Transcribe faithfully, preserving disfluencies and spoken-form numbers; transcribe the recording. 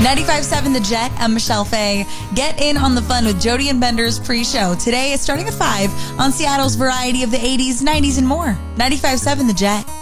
ninety-five point seven The Jet. I'm Michelle Fay. Get in on the fun with Jody and Bender's pre-show. Today is starting at five on Seattle's variety of the eighties, nineties, and more. ninety-five point seven The Jet.